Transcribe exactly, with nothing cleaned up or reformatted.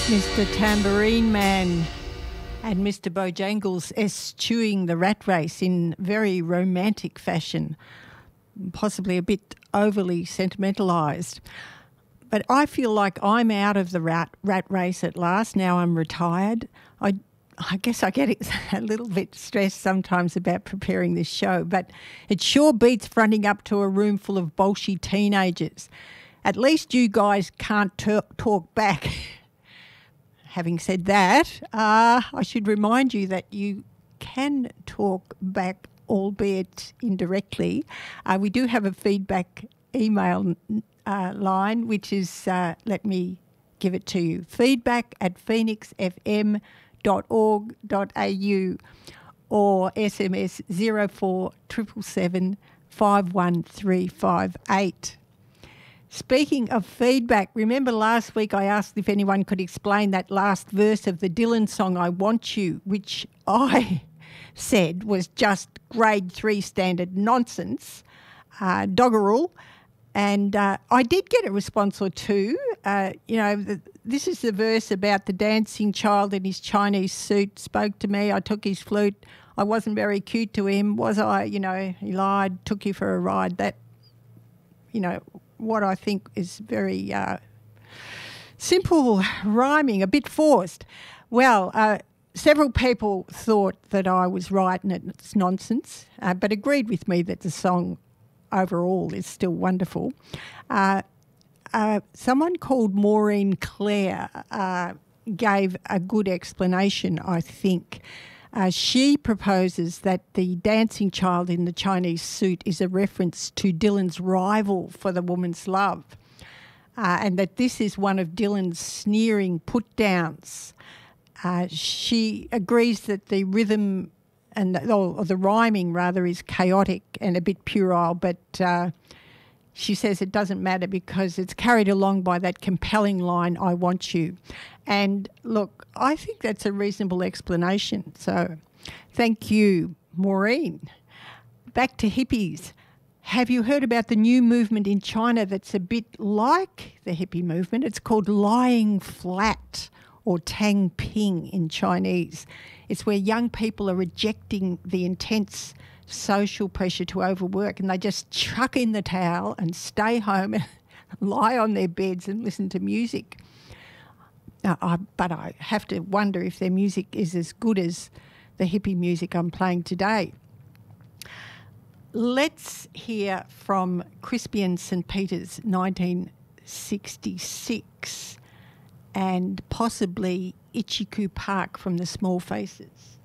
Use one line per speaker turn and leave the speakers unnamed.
Mister Tambourine Man and Mister Bojangles eschewing the rat race in very romantic fashion, possibly a bit overly sentimentalised. But I feel like I'm out of the rat, rat race at last. Now I'm retired. I, I guess I get a little bit stressed sometimes about preparing this show, but it sure beats fronting up to a room full of bolshy teenagers. At least you guys can't t- talk back. Having said that, uh, I should remind you that you can talk back, albeit indirectly. Uh, we do have a feedback email uh, line, which is, uh, let me give it to you, feedback at phoenix f m dot org dot a u or S M S zero four seven seven seven five one three five eight. Speaking of feedback, remember last week I asked if anyone could explain that last verse of the Dylan song, I Want You, which I said was just grade three standard nonsense, uh, doggerel. And uh, I did get a response or two. Uh, you know, the, this is the verse about the dancing child in his Chinese suit spoke to me. I took his flute. I wasn't very cute to him, was I? You know, he lied, took you for a ride. That, you know, what I think is very uh, simple rhyming, a bit forced. Well, uh, several people thought that I was right and it's nonsense, uh, but agreed with me that the song overall is still wonderful. Uh, uh, someone called Maureen Clare uh, gave a good explanation, I think. Uh, she proposes that the dancing child in the Chinese suit is a reference to Dylan's rival for the woman's love, uh, and that this is one of Dylan's sneering put-downs. Uh, she agrees that the rhythm and the, or the rhyming rather is chaotic and a bit puerile, but uh, she says it doesn't matter because it's carried along by that compelling line, I want you. And look, I think that's a reasonable explanation. So thank you, Maureen. Back to hippies. Have you heard about the new movement in China that's a bit like the hippie movement? It's called lying flat, or tang ping in Chinese. It's where young people are rejecting the intense social pressure to overwork and they just chuck in the towel and stay home and lie on their beds and listen to music. Uh, I, but I have to wonder if their music is as good as the hippie music I'm playing today. Let's hear from Crispy and Saint Peter's nineteen sixty-six and possibly Ichiku Park from the Small Faces.